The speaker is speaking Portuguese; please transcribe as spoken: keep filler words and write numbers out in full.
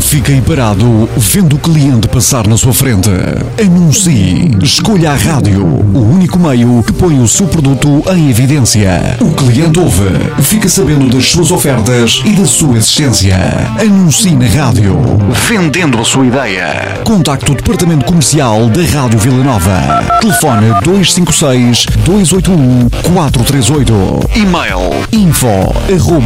fique aí parado vendo o cliente passar na sua frente. Anuncie. Escolha a rádio, o único meio que põe o seu produto em evidência. O cliente ouve, fica sabendo das suas ofertas e da sua existência. Anuncie na rádio, vendendo a sua ideia. Contacte o departamento comercial da Rádio Vila Nova. Telefone dois cinco seis, dois oito um, quatro três oito. E-mail info arroba